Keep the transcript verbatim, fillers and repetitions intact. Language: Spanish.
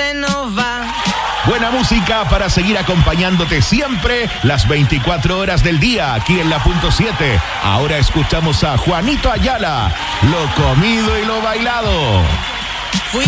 bueno va. Buena música para seguir acompañándote siempre las veinticuatro horas del día aquí en La Punto siete. Ahora escuchamos a Juanito Ayala, Lo Comido y Lo Bailado.